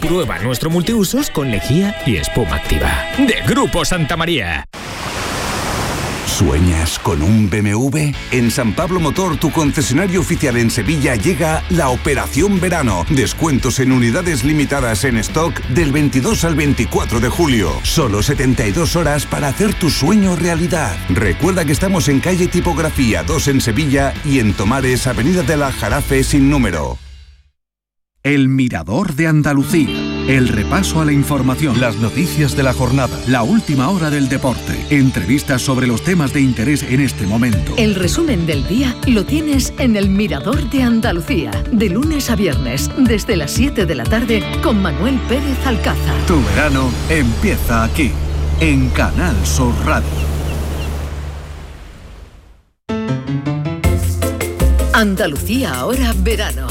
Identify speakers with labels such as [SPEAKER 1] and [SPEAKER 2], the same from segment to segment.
[SPEAKER 1] Prueba nuestro multiusos con lejía y espuma activa. De Grupo Santa María.
[SPEAKER 2] ¿Sueñas con un BMW? En San Pablo Motor, tu concesionario oficial en Sevilla, llega la Operación Verano. Descuentos en unidades limitadas en stock del 22 al 24 de julio. Solo 72 horas para hacer tu sueño realidad. Recuerda que estamos en calle Tipografía 2 en Sevilla y en Tomares, avenida de la Jarafe sin número.
[SPEAKER 3] El Mirador de Andalucía. El repaso a la información, las noticias de la jornada, la última hora del deporte, entrevistas sobre los temas de interés en este momento.
[SPEAKER 4] El resumen del día lo tienes en El Mirador de Andalucía, de lunes a viernes, desde las 7 de la tarde, con Manuel Pérez Alcázar.
[SPEAKER 3] Tu verano empieza aquí, en Canal Sur Radio.
[SPEAKER 4] Andalucía ahora verano.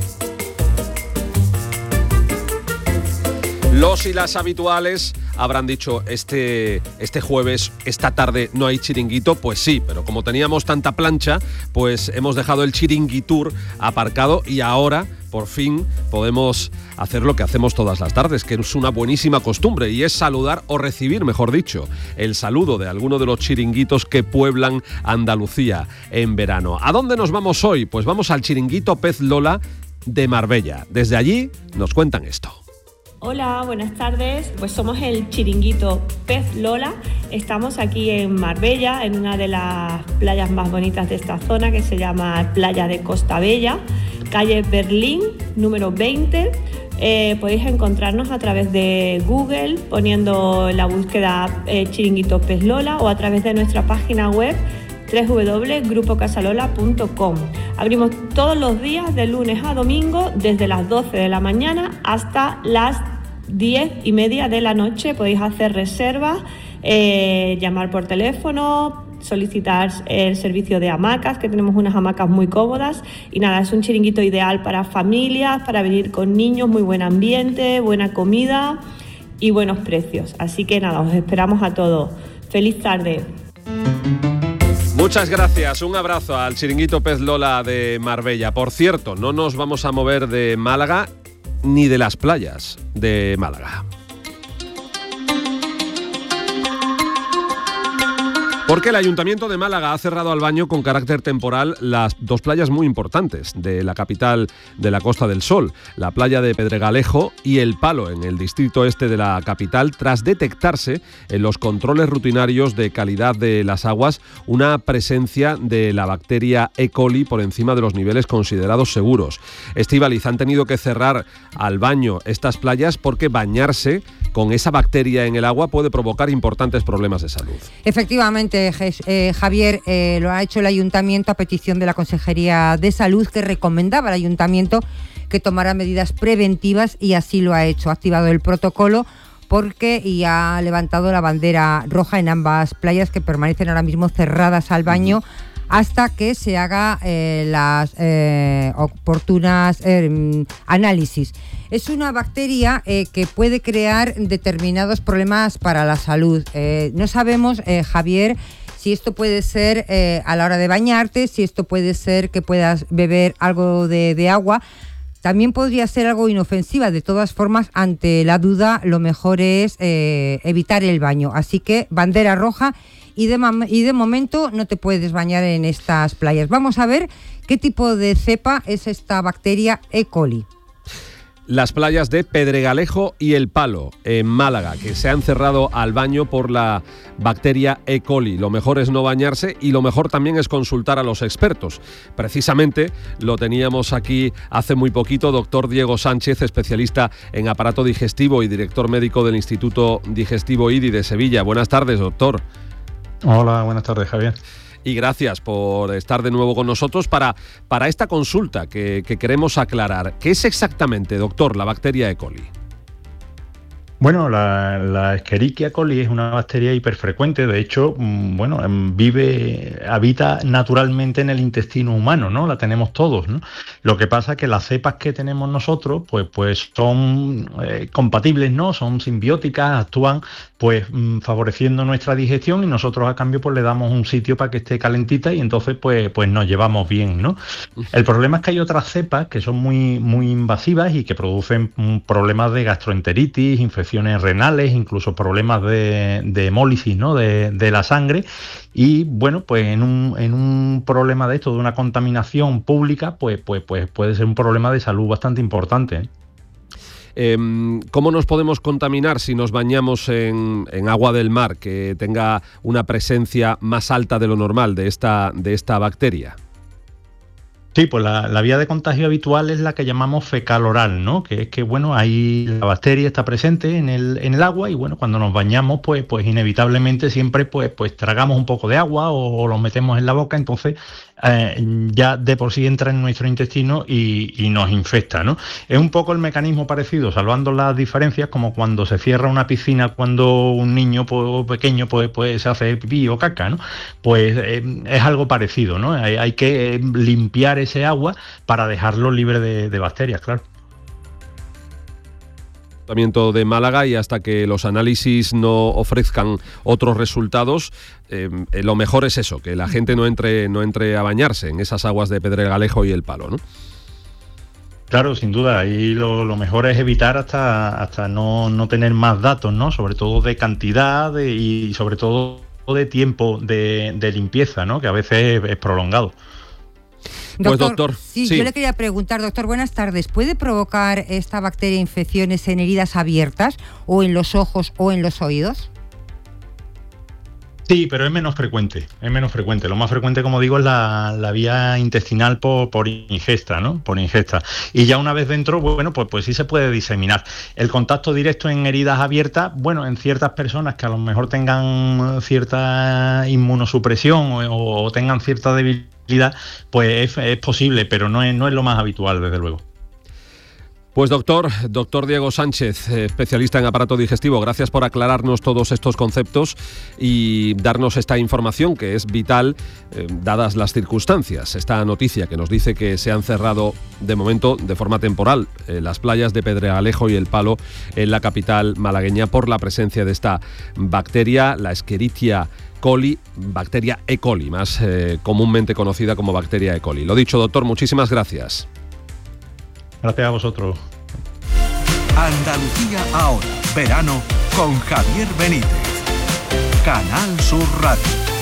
[SPEAKER 5] Los y las habituales habrán dicho, este jueves, esta tarde, no hay chiringuito. Pues sí, pero como teníamos tanta plancha, pues hemos dejado el chiringuitur aparcado y ahora, por fin, podemos hacer lo que hacemos todas las tardes, que es una buenísima costumbre, y es saludar o recibir, mejor dicho, el saludo de alguno de los chiringuitos que pueblan Andalucía en verano. ¿A dónde nos vamos hoy? Pues vamos al chiringuito Pez Lola de Marbella. Desde allí nos cuentan esto.
[SPEAKER 6] Hola, buenas tardes. Pues somos el chiringuito Pez Lola. Estamos aquí en Marbella, en una de las playas más bonitas de esta zona, que se llama Playa de Costa Bella, calle Berlín, número 20. Podéis encontrarnos a través de Google, poniendo la búsqueda chiringuito Pez Lola, o a través de nuestra página web www.grupocasalola.com. Abrimos todos los días de lunes a domingo desde las 12 de la mañana hasta las 10:30 de la noche. Podéis hacer reservas, llamar por teléfono, solicitar el servicio de hamacas, que tenemos unas hamacas muy cómodas. Y nada, es un chiringuito ideal para familias, para venir con niños, muy buen ambiente, buena comida y buenos precios. Así que nada, os esperamos a todos. ¡Feliz tarde!
[SPEAKER 5] Muchas gracias, un abrazo al chiringuito Pez Lola de Marbella. Por cierto, no nos vamos a mover de Málaga ni de las playas de Málaga. Porque el Ayuntamiento de Málaga ha cerrado al baño con carácter temporal las dos playas muy importantes de la capital de la Costa del Sol, la playa de Pedregalejo y El Palo, en el distrito este de la capital, tras detectarse en los controles rutinarios de calidad de las aguas una presencia de la bacteria E. coli por encima de los niveles considerados seguros. Estíbaliz, han tenido que cerrar al baño estas playas porque bañarse con esa bacteria en el agua puede provocar importantes problemas de salud.
[SPEAKER 7] Efectivamente, Javier, lo ha hecho el Ayuntamiento a petición de la Consejería de Salud, que recomendaba al Ayuntamiento que tomara medidas preventivas, y así lo ha hecho. Ha activado el protocolo y ha levantado la bandera roja en ambas playas, que permanecen ahora mismo cerradas al baño hasta que se haga las oportunas análisis. Es una bacteria que puede crear determinados problemas para la salud. No sabemos, Javier, si esto puede ser a la hora de bañarte, si esto puede ser que puedas beber algo de agua. También podría ser algo inofensiva. De todas formas, ante la duda, lo mejor es evitar el baño. Así que bandera roja. Y de momento no te puedes bañar en estas playas. Vamos a ver qué tipo de cepa es esta bacteria E. coli.
[SPEAKER 5] Las playas de Pedregalejo y El Palo, en Málaga, que se han cerrado al baño por la bacteria E. coli. Lo mejor es no bañarse, y lo mejor también es consultar a los expertos. Precisamente lo teníamos aquí hace muy poquito, doctor Diego Sánchez, especialista en aparato digestivo y director médico del Instituto Digestivo IDI de Sevilla. Buenas tardes, doctor.
[SPEAKER 8] Hola, buenas tardes, Javier.
[SPEAKER 5] Y gracias por estar de nuevo con nosotros para esta consulta que queremos aclarar. ¿Qué es exactamente, doctor, la bacteria E. coli?
[SPEAKER 8] Bueno, la Escherichia coli es una bacteria hiperfrecuente, de hecho, habita naturalmente en el intestino humano, ¿no? La tenemos todos, ¿no? Lo que pasa es que las cepas que tenemos nosotros, pues son compatibles, ¿no? Son simbióticas, actúan pues favoreciendo nuestra digestión y nosotros a cambio pues le damos un sitio para que esté calentita y entonces pues nos llevamos bien, ¿no? El problema es que hay otras cepas que son muy, muy invasivas y que producen problemas de gastroenteritis, infecciones renales, incluso problemas de hemólisis, ¿no? de la sangre. Y bueno, pues en un problema de esto, de una contaminación pública, pues puede ser un problema de salud bastante importante, ¿eh?
[SPEAKER 5] ¿Cómo nos podemos contaminar si nos bañamos en agua del mar que tenga una presencia más alta de lo normal de esta bacteria?
[SPEAKER 8] Sí, pues la vía de contagio habitual es la que llamamos fecal-oral, ¿no? Que es que, bueno, ahí la bacteria está presente en el agua y, bueno, cuando nos bañamos, pues inevitablemente siempre pues tragamos un poco de agua o lo metemos en la boca, entonces ya de por sí entra en nuestro intestino y nos infecta, ¿no? Es un poco el mecanismo parecido, salvando las diferencias, como cuando se cierra una piscina cuando un niño pequeño pues se hace pipí o caca, ¿no? Pues es algo parecido, ¿no? Hay que limpiar ese agua para dejarlo libre de bacterias, claro.
[SPEAKER 5] De Málaga, y hasta que los análisis no ofrezcan otros resultados, lo mejor es eso, que la gente no entre a bañarse en esas aguas de Pedregalejo y El Palo, ¿no?
[SPEAKER 8] Claro, sin duda, y lo mejor es evitar hasta no tener más datos, ¿no? Sobre todo de cantidad y sobre todo de tiempo de limpieza, ¿no? Que a veces es prolongado.
[SPEAKER 7] Doctor, sí, yo le quería preguntar, doctor, buenas tardes. ¿Puede provocar esta bacteria infecciones en heridas abiertas o en los ojos o en los oídos?
[SPEAKER 8] Sí, pero es menos frecuente. Lo más frecuente, como digo, es la vía intestinal por ingesta, ¿no? Por ingesta. Y ya una vez dentro, bueno, pues sí se puede diseminar. El contacto directo en heridas abiertas, bueno, en ciertas personas que a lo mejor tengan cierta inmunosupresión o tengan cierta debilidad, pues es posible, pero no es lo más habitual, desde luego.
[SPEAKER 5] Pues doctor Diego Sánchez, especialista en aparato digestivo, gracias por aclararnos todos estos conceptos y darnos esta información que es vital, dadas las circunstancias. Esta noticia que nos dice que se han cerrado de momento de forma temporal las playas de Pedregalejo y El Palo en la capital malagueña por la presencia de esta bacteria, la Escherichia coli, bacteria E. coli, más comúnmente conocida como bacteria E. coli. Lo dicho, doctor, muchísimas gracias.
[SPEAKER 8] Gracias a vosotros.
[SPEAKER 3] Andalucía ahora, verano con Javier Benítez. Canal Sur Radio.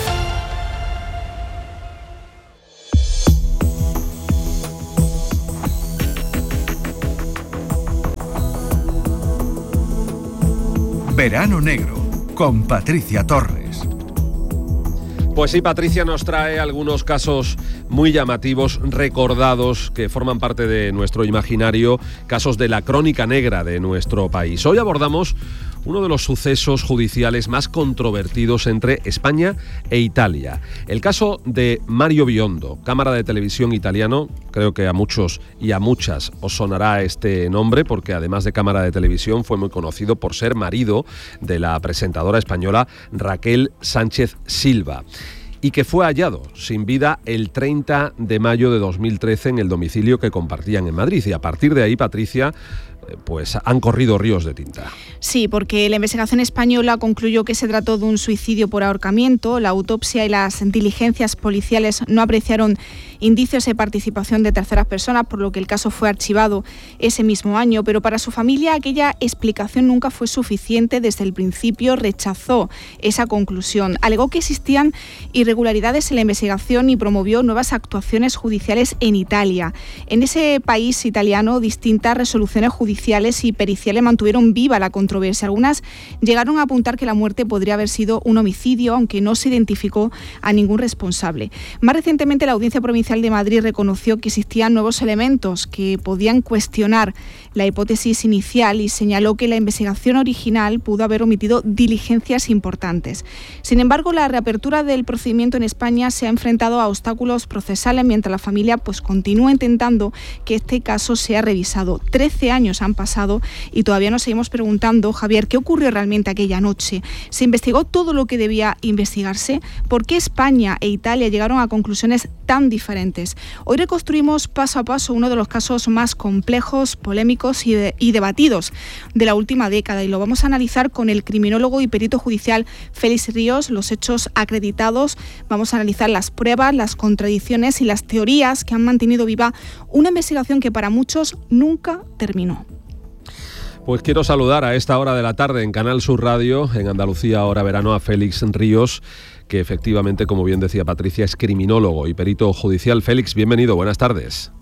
[SPEAKER 3] Verano Negro con Patricia Torres.
[SPEAKER 5] Pues sí, Patricia nos trae algunos casos muy llamativos, recordados, que forman parte de nuestro imaginario, casos de la crónica negra de nuestro país. Hoy abordamos uno de los sucesos judiciales más controvertidos entre España e Italia. El caso de Mario Biondo, cámara de televisión italiano. Creo que a muchos y a muchas os sonará este nombre, porque además de cámara de televisión fue muy conocido por ser marido de la presentadora española Raquel Sánchez Silva, y que fue hallado sin vida el 30 de mayo de 2013 en el domicilio que compartían en Madrid. Y a partir de ahí, Patricia, pues han corrido ríos de tinta.
[SPEAKER 9] Sí, porque la investigación española concluyó que se trató de un suicidio por ahorcamiento. La autopsia y las diligencias policiales no apreciaron indicios de participación de terceras personas, por lo que el caso fue archivado ese mismo año. Pero para su familia aquella explicación nunca fue suficiente. Desde el principio rechazó esa conclusión. Alegó que existían irregularidades en la investigación y promovió nuevas actuaciones judiciales en Italia. En ese país italiano, distintas resoluciones judiciales y periciales mantuvieron viva la controversia. Algunas llegaron a apuntar que la muerte podría haber sido un homicidio, aunque no se identificó a ningún responsable. Más recientemente, la Audiencia Provincial de Madrid reconoció que existían nuevos elementos que podían cuestionar la hipótesis inicial y señaló que la investigación original pudo haber omitido diligencias importantes. Sin embargo, la reapertura del procedimiento en España se ha enfrentado a obstáculos procesales, mientras la familia continúa intentando que este caso sea revisado. 13 años años han pasado y todavía nos seguimos preguntando, Javier, ¿qué ocurrió realmente aquella noche? ¿Se investigó todo lo que debía investigarse? ¿Por qué España e Italia llegaron a conclusiones tan diferentes? Hoy reconstruimos paso a paso uno de los casos más complejos, polémicos y debatidos de la última década, y lo vamos a analizar con el criminólogo y perito judicial Félix Ríos, los hechos acreditados. Vamos a analizar las pruebas, las contradicciones y las teorías que han mantenido viva una investigación que para muchos nunca terminó.
[SPEAKER 5] Pues quiero saludar a esta hora de la tarde en Canal Sur Radio, en Andalucía Hora Verano, a Félix Ríos, que efectivamente, como bien decía Patricia, es criminólogo y perito judicial. Félix, bienvenido, buenas tardes.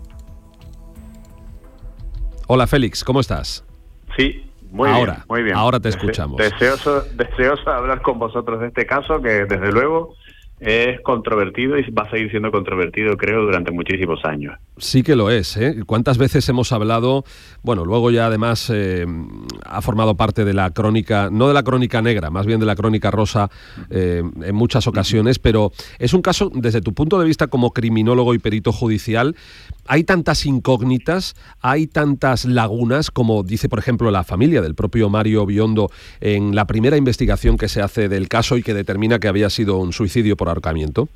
[SPEAKER 5] Hola Félix, ¿cómo estás?
[SPEAKER 10] Sí, muy bien.
[SPEAKER 5] Ahora te escuchamos.
[SPEAKER 10] Deseoso de hablar con vosotros de este caso, que desde luego es controvertido y va a seguir siendo controvertido, creo, durante muchísimos años.
[SPEAKER 5] Sí que lo es, ¿eh? ¿Cuántas veces hemos hablado? Bueno, luego ya además ha formado parte de la crónica, no de la crónica negra, más bien de la crónica rosa en muchas ocasiones, pero es un caso, desde tu punto de vista como criminólogo y perito judicial, hay tantas incógnitas, hay tantas lagunas, como dice, por ejemplo, la familia del propio Mario Biondo en la primera investigación que se hace del caso y que determina que había sido un suicidio por ahorcamiento.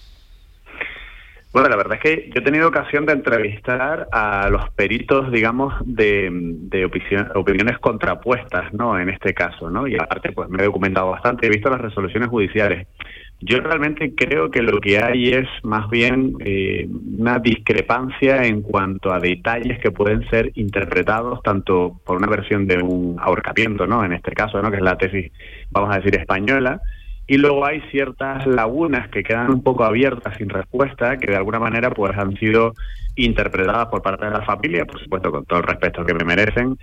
[SPEAKER 10] Bueno, la verdad es que yo he tenido ocasión de entrevistar a los peritos, digamos, de opiniones contrapuestas, ¿no?, en este caso, ¿no? Y aparte, pues me he documentado bastante, he visto las resoluciones judiciales. Yo realmente creo que lo que hay es más bien una discrepancia en cuanto a detalles que pueden ser interpretados tanto por una versión de un ahorcamiento, ¿no?, en este caso, ¿no?, que es la tesis, vamos a decir, española. Y luego hay ciertas lagunas que quedan un poco abiertas, sin respuesta, que de alguna manera pues han sido interpretadas por parte de la familia, por supuesto con todo el respeto que me merecen,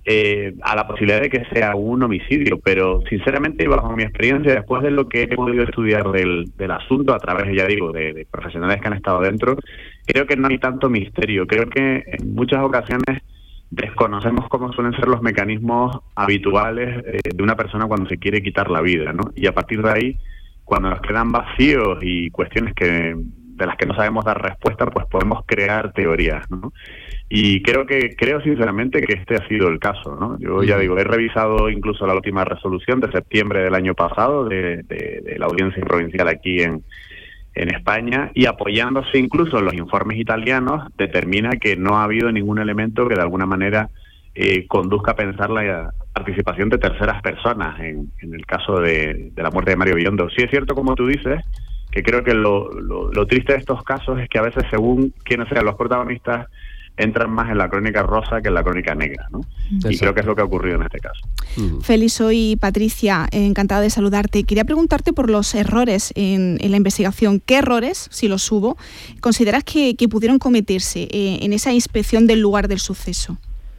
[SPEAKER 10] a la posibilidad de que sea un homicidio. Pero sinceramente, bajo mi experiencia, después de lo que he podido estudiar del asunto, a través, ya digo, de profesionales que han estado dentro, creo que no hay tanto misterio. Creo que en muchas ocasiones desconocemos cómo suelen ser los mecanismos habituales de una persona cuando se quiere quitar la vida, ¿no? Y a partir de ahí, cuando nos quedan vacíos y cuestiones de las que no sabemos dar respuesta, pues podemos crear teorías, ¿no? Y creo sinceramente que este ha sido el caso, ¿no? Yo ya digo, he revisado incluso la última resolución de septiembre del año pasado de la audiencia provincial aquí en España, y apoyándose incluso en los informes italianos, determina que no ha habido ningún elemento que de alguna manera conduzca a pensar la participación de terceras personas en el caso de la muerte de Mario Biondo. Sí es cierto, como tú dices, que creo que lo triste de estos casos es que a veces, según quienes sean los protagonistas, entran más en la crónica rosa que en la crónica negra, ¿no? Exacto. Y creo que es lo que ha ocurrido en este caso.
[SPEAKER 9] Félix, soy Patricia, encantada de saludarte. Quería preguntarte por los errores en la investigación. ¿Qué errores, si los hubo, consideras que pudieron cometerse en esa inspección del lugar del suceso?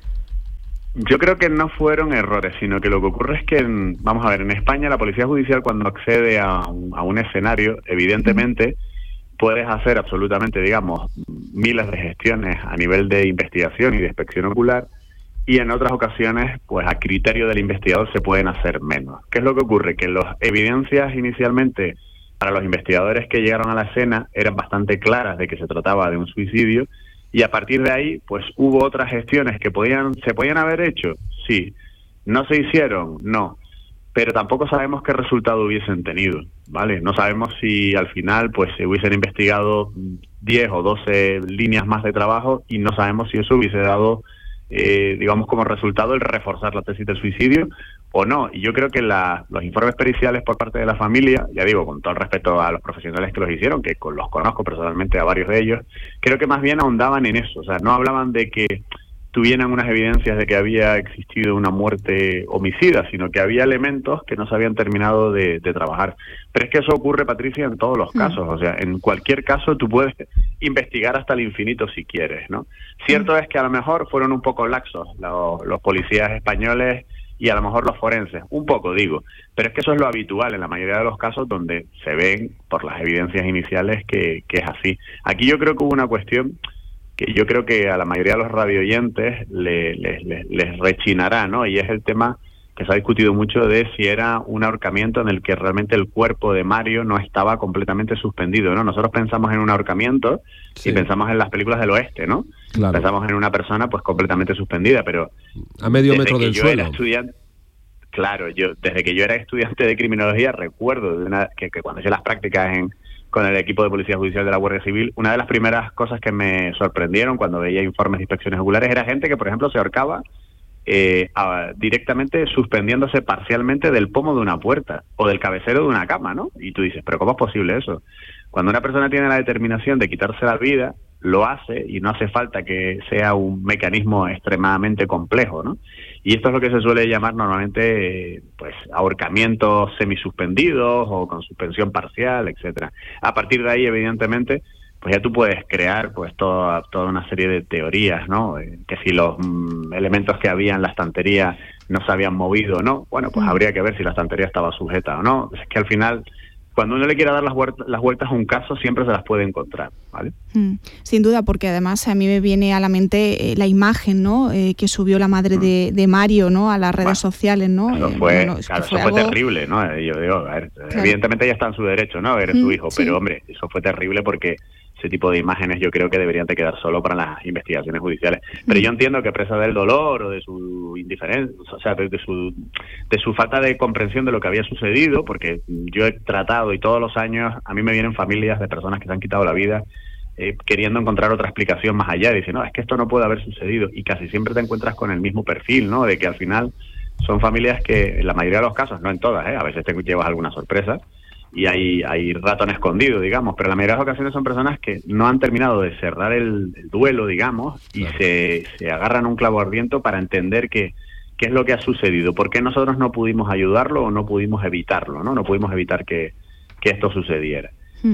[SPEAKER 10] Yo creo que no fueron errores, sino que lo que ocurre es que, vamos a ver, en España la Policía Judicial, cuando accede a un escenario, evidentemente puedes hacer absolutamente, digamos, miles de gestiones a nivel de investigación y de inspección ocular, y en otras ocasiones, pues a criterio del investigador se pueden hacer menos. ¿Qué es lo que ocurre? Que las evidencias inicialmente para los investigadores que llegaron a la escena eran bastante claras de que se trataba de un suicidio, y a partir de ahí, pues hubo otras gestiones que se podían haber hecho, sí. ¿No se hicieron? No. Pero tampoco sabemos qué resultado hubiesen tenido, ¿vale? No sabemos si al final pues se hubiesen investigado 10 o 12 líneas más de trabajo, y no sabemos si eso hubiese dado, digamos, como resultado el reforzar la tesis del suicidio o no. Y yo creo que los informes periciales por parte de la familia, ya digo, con todo el respeto a los profesionales que los hicieron, que los conozco personalmente a varios de ellos, creo que más bien ahondaban en eso. O sea, no hablaban de que tuvieran unas evidencias de que había existido una muerte homicida, sino que había elementos que no se habían terminado de trabajar. Pero es que eso ocurre, Patricia, en todos los casos. O sea, en cualquier caso tú puedes investigar hasta el infinito si quieres, ¿no? Cierto es que a lo mejor fueron un poco laxos los policías españoles y a lo mejor los forenses, un poco digo, pero es que eso es lo habitual en la mayoría de los casos donde se ven por las evidencias iniciales que es así. Aquí yo creo que hubo una cuestión que yo creo que a la mayoría de los radioyentes les rechinará, ¿no? Y es el tema que se ha discutido mucho de si era un ahorcamiento en el que realmente el cuerpo de Mario no estaba completamente suspendido, ¿no? Nosotros pensamos en un ahorcamiento y pensamos en las películas del oeste, ¿no? Claro. Pensamos en una persona pues completamente suspendida, pero
[SPEAKER 5] a medio metro del suelo.
[SPEAKER 10] Claro, desde que yo era estudiante de criminología recuerdo que cuando hice las prácticas con el equipo de Policía Judicial de la Guardia Civil, una de las primeras cosas que me sorprendieron cuando veía informes de inspecciones oculares era gente que, por ejemplo, se ahorcaba directamente suspendiéndose parcialmente del pomo de una puerta o del cabecero de una cama, ¿no? Y tú dices, ¿pero cómo es posible eso? Cuando una persona tiene la determinación de quitarse la vida, lo hace y no hace falta que sea un mecanismo extremadamente complejo, ¿no? Y esto es lo que se suele llamar normalmente pues ahorcamientos semisuspendidos o con suspensión parcial, etcétera. A partir de ahí, evidentemente, pues ya tú puedes crear pues toda una serie de teorías, ¿no? Que si los elementos que había en la estantería no se habían movido o no, bueno, pues habría que ver si la estantería estaba sujeta o no. Es que al final, cuando uno le quiera dar las vueltas a un caso, siempre se las puede encontrar, ¿vale?
[SPEAKER 9] Sin duda, porque además a mí me viene a la mente la imagen, ¿no? Que subió la madre de Mario, ¿no? A las redes sociales, ¿no?
[SPEAKER 10] Eso fue, eso fue terrible, ¿no? Yo digo, a ver, evidentemente ella está en su derecho, ¿no? Eres su hijo, pero hombre, eso fue terrible porque ese tipo de imágenes yo creo que deberían de quedar solo para las investigaciones judiciales. Pero yo entiendo que presa del dolor o de su indiferencia, o sea, de su falta de comprensión de lo que había sucedido, porque yo he tratado y todos los años a mí me vienen familias de personas que se han quitado la vida queriendo encontrar otra explicación más allá. Dicen, no, es que esto no puede haber sucedido. Y casi siempre te encuentras con el mismo perfil, ¿no? De que al final son familias que, en la mayoría de los casos, no en todas, a veces te llevas alguna sorpresa, y hay ratón escondido, digamos, pero la mayoría de las ocasiones son personas que no han terminado de cerrar el duelo, digamos, y se agarran un clavo ardiente para entender qué es lo que ha sucedido, por qué nosotros no pudimos ayudarlo o no pudimos evitarlo, ¿no? No pudimos evitar que esto sucediera.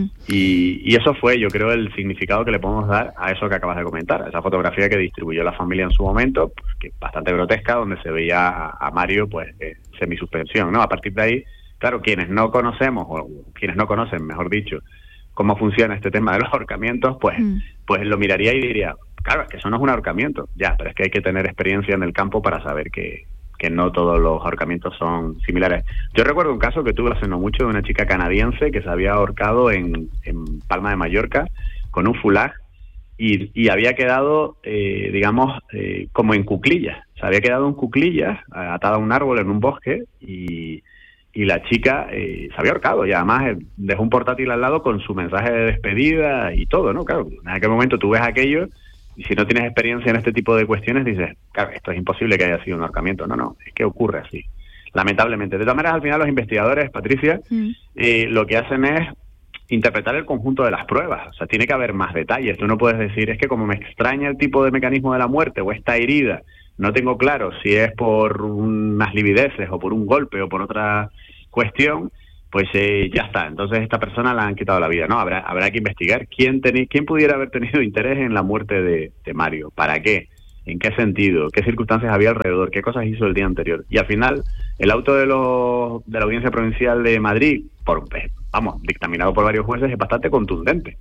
[SPEAKER 10] Y eso fue, yo creo, el significado que le podemos dar a eso que acabas de comentar, a esa fotografía que distribuyó la familia en su momento, pues, que es bastante grotesca, donde se veía a Mario pues semisuspensión, ¿no? A partir de ahí, claro, quienes no conocemos, o quienes no conocen, mejor dicho, cómo funciona este tema de los ahorcamientos, pues lo miraría y diría, claro, es que eso no es un ahorcamiento, ya, pero es que hay que tener experiencia en el campo para saber que no todos los ahorcamientos son similares. Yo recuerdo un caso que tuve hace no mucho de una chica canadiense que se había ahorcado en Palma de Mallorca con un fulag y había quedado, digamos, como en cuclillas. Se había quedado en cuclillas, atada a un árbol en un bosque y la chica se había ahorcado y además dejó un portátil al lado con su mensaje de despedida y todo, ¿no? Claro, en aquel momento tú ves aquello y si no tienes experiencia en este tipo de cuestiones dices, claro, esto es imposible que haya sido un ahorcamiento. No, es que ocurre así, lamentablemente. De todas maneras, al final los investigadores, Patricia, lo que hacen es interpretar el conjunto de las pruebas. O sea, tiene que haber más detalles. Tú no puedes decir, es que como me extraña el tipo de mecanismo de la muerte o esta herida, no tengo claro si es por unas livideces o por un golpe o por otra cuestión, pues ya está. Entonces esta persona la han quitado la vida, ¿no? Habrá que investigar quién pudiera haber tenido interés en la muerte de Mario, para qué, en qué sentido, qué circunstancias había alrededor, qué cosas hizo el día anterior. Y al final, el auto de la Audiencia Provincial de Madrid, dictaminado por varios jueces, es bastante contundente.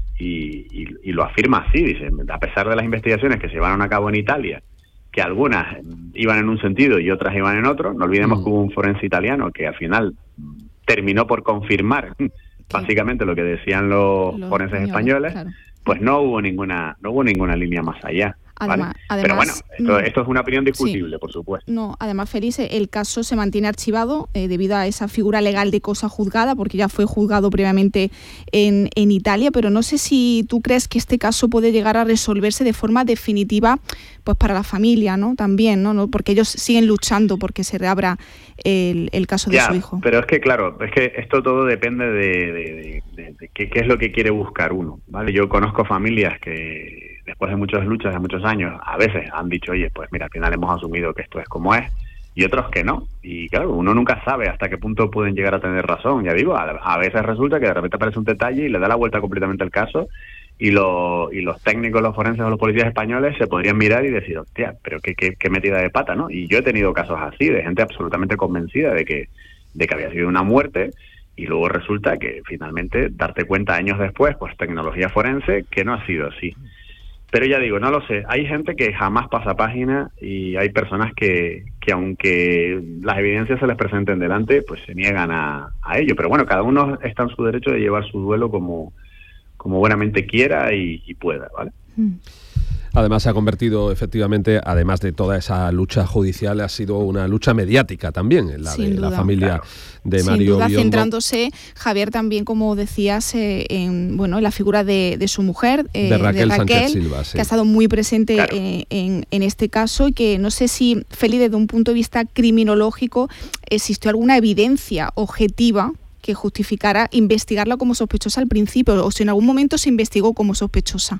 [SPEAKER 10] Y lo afirma así, dice, a pesar de las investigaciones que se llevaron a cabo en Italia, que algunas iban en un sentido y otras iban en otro, no olvidemos que hubo un forense italiano que al final terminó por confirmar básicamente lo que decían los forenses españoles, claro. Pues no hubo ninguna línea más allá.
[SPEAKER 9] Además,
[SPEAKER 10] pero bueno, esto es una opinión discutible, por supuesto.
[SPEAKER 9] No, además, Félix, el caso se mantiene archivado debido a esa figura legal de cosa juzgada, porque ya fue juzgado previamente en Italia, pero no sé si tú crees que este caso puede llegar a resolverse de forma definitiva, pues para la familia, ¿no? También, ¿no? Porque ellos siguen luchando porque se reabra el caso de su hijo.
[SPEAKER 10] Pero es que, claro, esto todo depende de qué es lo que quiere buscar uno, ¿vale? Yo conozco familias que después de muchas luchas, de muchos años, a veces han dicho, oye, pues mira, al final hemos asumido que esto es como es, y otros que no. Y claro, uno nunca sabe hasta qué punto pueden llegar a tener razón. Ya digo, a veces resulta que de repente aparece un detalle y le da la vuelta completamente al caso, y los técnicos, los forenses o los policías españoles se podrían mirar y decir, hostia, pero qué metida de pata, ¿no? Y yo he tenido casos así, de gente absolutamente convencida de que había sido una muerte, y luego resulta que finalmente darte cuenta años después, pues tecnología forense, que no ha sido así. Pero ya digo, no lo sé. Hay gente que jamás pasa página y hay personas que aunque las evidencias se les presenten delante, pues se niegan a ello. Pero bueno, cada uno está en su derecho de llevar su duelo como buenamente quiera y pueda, ¿vale?
[SPEAKER 5] Además se ha convertido efectivamente, además de toda esa lucha judicial, ha sido una lucha mediática también, la de la familia de Mario
[SPEAKER 9] Sin duda,
[SPEAKER 5] Biondo.
[SPEAKER 9] Centrándose, Javier, también, como decías, en la figura de su mujer,
[SPEAKER 5] de Raquel Sánchez Silva,
[SPEAKER 9] que ha estado muy presente en este caso, y que no sé si, Feli, desde un punto de vista criminológico, existió alguna evidencia objetiva que justificara investigarla como sospechosa al principio, o si en algún momento se investigó como sospechosa.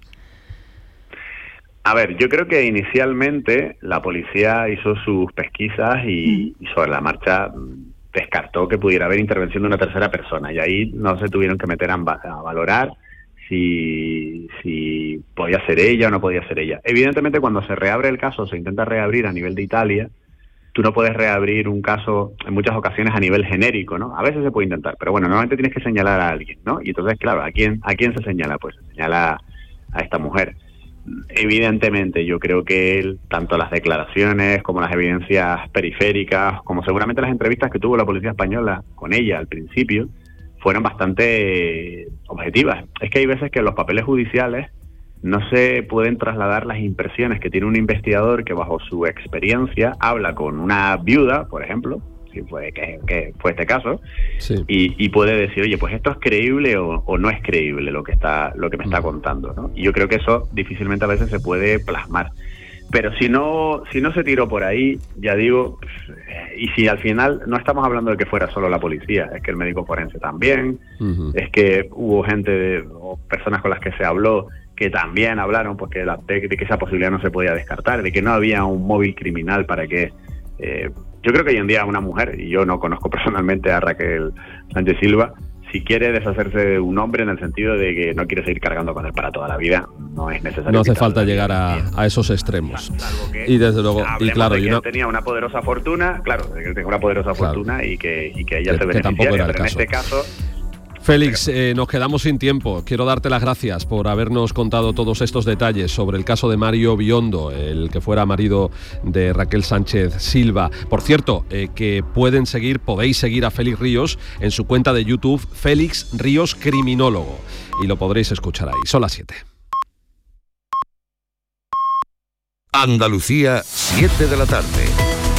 [SPEAKER 10] A ver, yo creo que inicialmente la policía hizo sus pesquisas y sobre la marcha descartó que pudiera haber intervención de una tercera persona, y ahí no se tuvieron que meter a valorar si podía ser ella o no podía ser ella. Evidentemente, cuando se reabre el caso, se intenta reabrir a nivel de Italia, tú no puedes reabrir un caso en muchas ocasiones a nivel genérico, ¿no? A veces se puede intentar, pero bueno, normalmente tienes que señalar a alguien, ¿no? Y entonces, claro, ¿a quién se señala? Pues se señala a esta mujer. Evidentemente, yo creo que tanto las declaraciones como las evidencias periféricas, como seguramente las entrevistas que tuvo la policía española con ella al principio, fueron bastante objetivas. Es que hay veces que en los papeles judiciales no se pueden trasladar las impresiones que tiene un investigador que bajo su experiencia habla con una viuda, por ejemplo, si fue que fue este caso, sí, y puede decir, oye, pues esto es creíble o no es creíble lo que me está contando, ¿no? Y yo creo que eso difícilmente a veces se puede plasmar. Pero si no se tiró por ahí, ya digo, y si al final no estamos hablando de que fuera solo la policía, es que el médico forense también, es que hubo gente o personas con las que se habló que también hablaron porque de que esa posibilidad no se podía descartar, de que no había un móvil criminal para que... yo creo que hoy en día una mujer, y yo no conozco personalmente a Raquel Sánchez Silva, si quiere deshacerse de un hombre en el sentido de que no quiere seguir cargando con él para toda la vida, no es necesario.
[SPEAKER 5] No hace falta llegar a esos extremos. Y desde luego, y claro,
[SPEAKER 10] de que tenía una poderosa fortuna, fortuna y que ella se beneficiaría,
[SPEAKER 5] tampoco era el
[SPEAKER 10] pero
[SPEAKER 5] caso.
[SPEAKER 10] En este caso...
[SPEAKER 5] Félix, nos quedamos sin tiempo. Quiero darte las gracias por habernos contado todos estos detalles sobre el caso de Mario Biondo, el que fuera marido de Raquel Sánchez Silva. Por cierto, que podéis seguir a Félix Ríos en su cuenta de YouTube, Félix Ríos Criminólogo, y lo podréis escuchar ahí. Son las 7.
[SPEAKER 2] Andalucía, 7 de la tarde.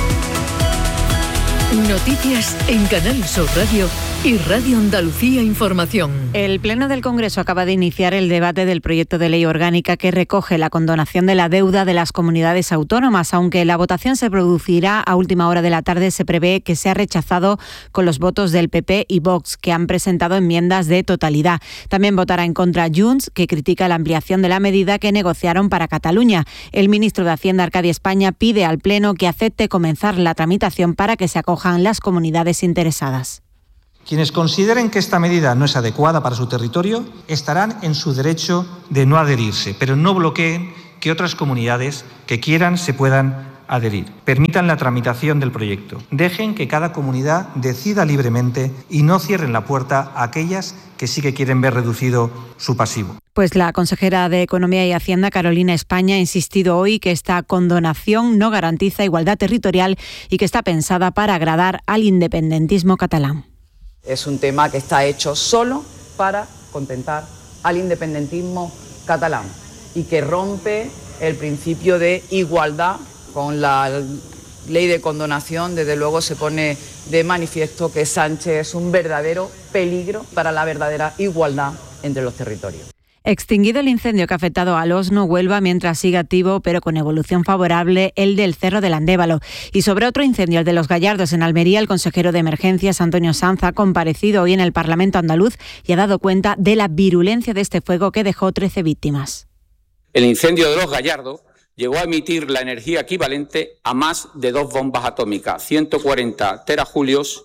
[SPEAKER 4] Noticias en Canal Sur Radio y Radio Andalucía Información.
[SPEAKER 11] El Pleno del Congreso acaba de iniciar el debate del proyecto de ley orgánica que recoge la condonación de la deuda de las comunidades autónomas. Aunque la votación se producirá a última hora de la tarde, se prevé que sea rechazado con los votos del PP y Vox, que han presentado enmiendas de totalidad. También votará en contra Junts, que critica la ampliación de la medida que negociaron para Cataluña. El ministro de Hacienda, Arcadi España, pide al Pleno que acepte comenzar la tramitación para que se acojan las comunidades interesadas.
[SPEAKER 12] Quienes consideren que esta medida no es adecuada para su territorio estarán en su derecho de no adherirse, pero no bloqueen que otras comunidades que quieran se puedan adherir. Permitan la tramitación del proyecto. Dejen que cada comunidad decida libremente y no cierren la puerta a aquellas que sí que quieren ver reducido su pasivo.
[SPEAKER 11] Pues la consejera de Economía y Hacienda, Carolina España, ha insistido hoy que esta condonación no garantiza igualdad territorial y que está pensada para agradar al independentismo catalán.
[SPEAKER 13] Es un tema que está hecho solo para contentar al independentismo catalán y que rompe el principio de igualdad. Con la ley de condonación, desde luego, se pone de manifiesto que Sánchez es un verdadero peligro para la verdadera igualdad entre los territorios.
[SPEAKER 11] Extinguido el incendio que ha afectado al Osno, Huelva, mientras sigue activo, pero con evolución favorable, el del Cerro del Andévalo. Y sobre otro incendio, el de Los Gallardos, en Almería, el consejero de Emergencias, Antonio Sanz, ha comparecido hoy en el Parlamento andaluz y ha dado cuenta de la virulencia de este fuego que dejó 13 víctimas.
[SPEAKER 14] El incendio de Los Gallardos llegó a emitir la energía equivalente a más de 2 bombas atómicas, 140 terajulios,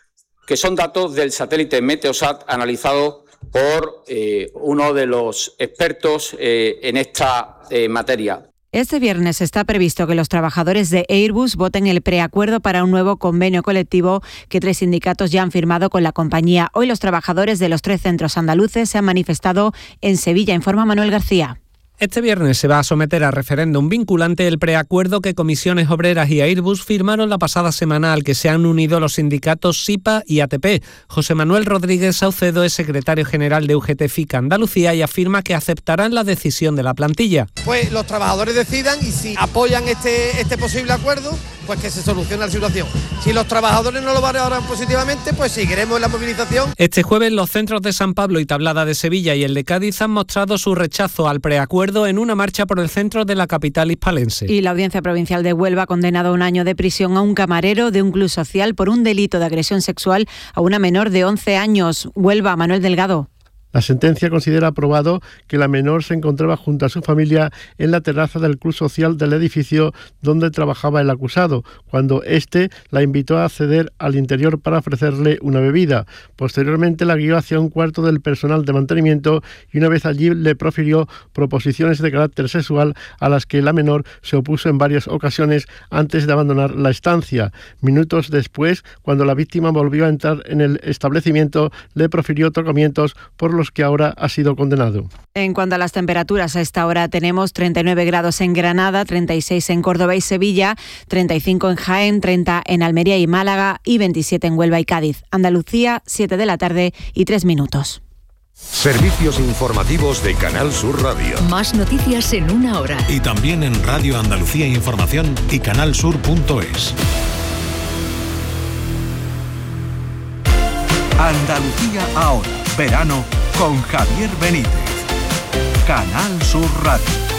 [SPEAKER 14] que son datos del satélite Meteosat analizado por uno de los expertos en esta materia.
[SPEAKER 11] Este viernes está previsto que los trabajadores de Airbus voten el preacuerdo para un nuevo convenio colectivo que 3 sindicatos ya han firmado con la compañía. Hoy los trabajadores de los 3 centros andaluces se han manifestado en Sevilla, informa Manuel García.
[SPEAKER 15] Este viernes se va a someter a referéndum vinculante el preacuerdo que Comisiones Obreras y Airbus firmaron la pasada semana, al que se han unido los sindicatos SIPA y ATP. José Manuel Rodríguez Saucedo es secretario general de UGT-FIC Andalucía y afirma que aceptarán la decisión de la plantilla.
[SPEAKER 16] Pues los trabajadores decidan, y si apoyan este posible acuerdo, pues que se solucione la situación. Si los trabajadores no lo valoran positivamente, pues seguiremos en la movilización.
[SPEAKER 15] Este jueves los centros de San Pablo y Tablada de Sevilla y el de Cádiz han mostrado su rechazo al preacuerdo en una marcha por el centro de la capital hispalense.
[SPEAKER 11] Y la Audiencia Provincial de Huelva ha condenado a 1 año de prisión a un camarero de un club social por un delito de agresión sexual a una menor de 11 años. Huelva, Manuel Delgado.
[SPEAKER 17] La sentencia considera aprobado que la menor se encontraba junto a su familia en la terraza del club social del edificio donde trabajaba el acusado, cuando éste la invitó a acceder al interior para ofrecerle una bebida. Posteriormente la guió hacia un cuarto del personal de mantenimiento y una vez allí le profirió proposiciones de carácter sexual a las que la menor se opuso en varias ocasiones antes de abandonar la estancia. Minutos después, cuando la víctima volvió a entrar en el establecimiento, le profirió tocamientos por los que ahora ha sido condenado.
[SPEAKER 11] En cuanto a las temperaturas, a esta hora tenemos 39 grados en Granada, 36 en Córdoba y Sevilla, 35 en Jaén, 30 en Almería y Málaga y 27 en Huelva y Cádiz. Andalucía, 7 de la tarde y 3 minutos.
[SPEAKER 18] Servicios informativos de Canal Sur Radio.
[SPEAKER 4] Más noticias en 1 hora.
[SPEAKER 18] Y también en Radio Andalucía Información y canalsur.es.
[SPEAKER 3] Andalucía ahora, verano con Javier Benítez. Canal Sur Radio.